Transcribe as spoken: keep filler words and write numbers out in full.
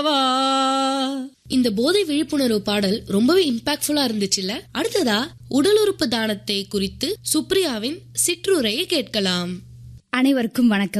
இந்த போதை விழிப்புணர்வு பாடல் ரொம்பவே இம்பாக்ட்ஃபுல்லா இருந்துச்சுல்ல. அடுத்ததா உடல் உறுப்பு தானத்தை குறித்து சுப்ரியாவின் சிற்றுரையை கேட்கலாம். அனைவருக்கும் வணக்கம்.